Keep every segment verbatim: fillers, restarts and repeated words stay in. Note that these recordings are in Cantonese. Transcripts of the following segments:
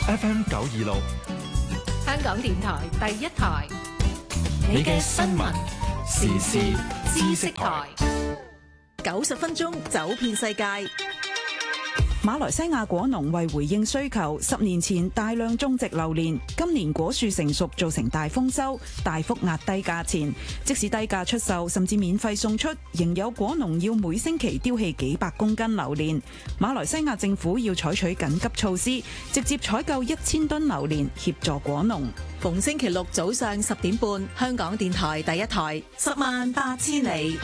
F M 九二六， 香港電台第一台， 你嘅新聞時事知識台， 九十分鐘走遍世界。馬來西亞果農為回應需求，十年前大量種植榴蓮，今年果樹成熟造成大豐收，大幅壓低價錢。即使低價出售，甚至免費送出，仍有果農要每星期丟棄幾百公斤榴蓮。馬來西亞政府要採取緊急措施，直接採購一千噸榴蓮協助果農。 逢星期六早上十點半，香港電台第一台，十萬八千里。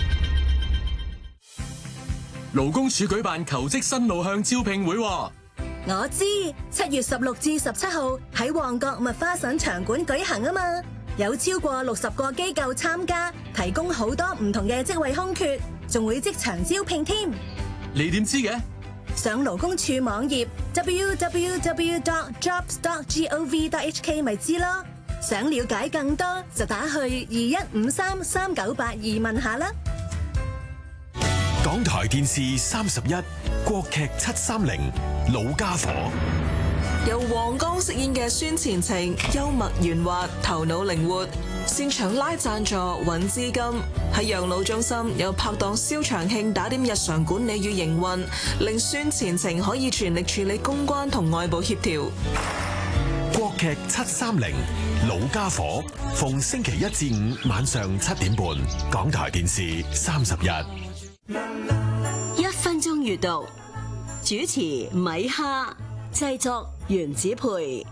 勞工處舉辦求職新路向招聘會， 我知七月十六至十七號喺旺角麥花臣場館舉行啊嘛，有超過六十個機構參加，提供好多唔同嘅職位空缺，仲會即場招聘添。 你點知嘅？ 上勞工處網頁 double-u double-u double-u dot jobs dot gov dot h k 咪知咯。想了解更多就打去二一五三三九八二問下啦。 港台電視三十一，國劇七三零，老家伙。 由黃剛飾演嘅孫前程，幽默圓滑，頭腦靈活，擅長拉贊助揾資金。喺養老中心有拍檔蕭長慶打點日常管理與營運，令孫前程可以全力處理公關同外部協調。 國劇七三零，老家伙，逢星期一至五晚上七點半，港台電視三十一。 一分鐘閱讀，主持米哈，製作原子培。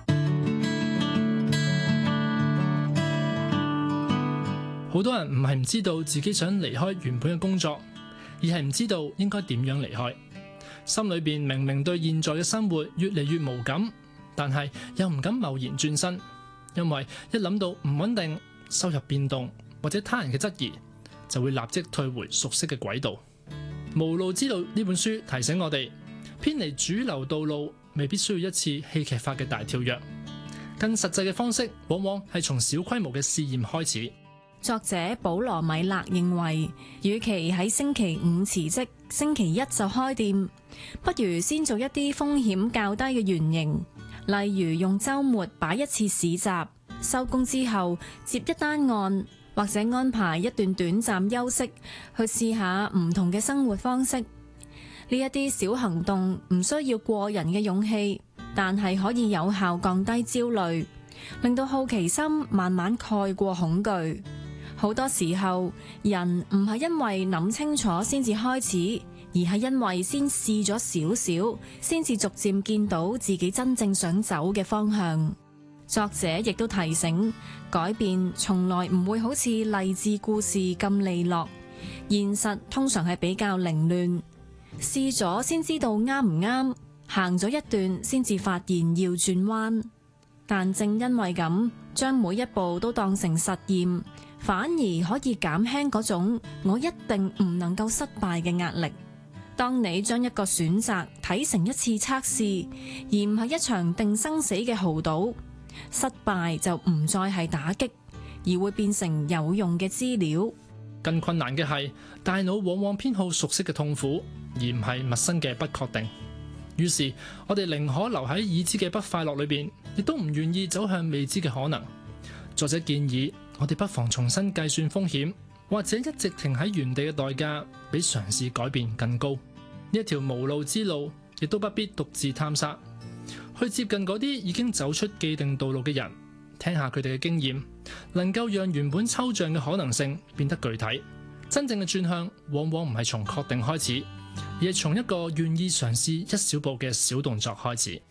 好多人唔係唔知道自己想離開原本嘅工作，而係唔知道應該點樣離開。心裏邊明明對現在嘅生活越嚟越無感，但係又唔敢貿然轉身，因為一諗到唔穩定、收入變動或者他人嘅質疑，就會立即退回熟悉嘅軌道。無路之路呢本書提醒我哋，偏離主流道路未必需要一次戲劇化嘅大跳躍，更實際嘅方式往往係從小規模嘅試驗開始。 作者保羅米勒認為，與其喺星期五辭職，星期一就開店，不如先做一啲風險較低嘅原型，例如用週末擺一次市集，收工之後接一單案，或者安排一段短暫休息，去試下唔同嘅生活方式。呢一啲小行動唔需要過人嘅勇氣，但係可以有效降低焦慮，令到好奇心慢慢蓋過恐懼。好多時候，人唔係因為諗清楚先至開始，而係因為先試咗少少，先至逐漸見到自己真正想走嘅方向。作者亦都提醒，改變從來唔會好似勵志故事咁利落，現實通常係比較凌亂，試咗先知道啱唔啱，行咗一段先至發現要轉彎。但正因為咁，將每一步都當成實驗，反而可以減輕嗰種我一定唔能夠失敗嘅壓力。當你將一個選擇睇成一次測試，而唔係一場定生死嘅豪賭，失敗就唔再係打擊，而會變成有用嘅資料。 更困難嘅係，大腦往往偏好熟悉嘅痛苦，而唔係陌生嘅不確定。於是，我哋寧可留喺已知嘅不快樂裏邊，亦都唔願意走向未知嘅可能。作者建議，我哋不妨重新計算風險，或者一直停喺原地嘅代價，比嘗試改變更高。呢一條無路之路，亦都不必獨自探索。去接近嗰啲已經走出既定道路嘅人，聽下佢哋嘅經驗，能夠讓原本抽象嘅可能性變得具體。真正嘅轉向往往唔係從確定開始，而係從一個願意嘗試一小步嘅小動作開始。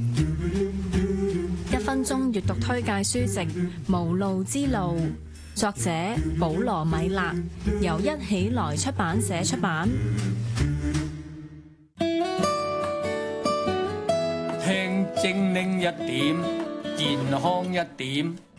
一分鐘閱讀推介書籍《無路之路》，作者保羅米勒，由一起來出版社出版。 聽精靈一點，健康一點。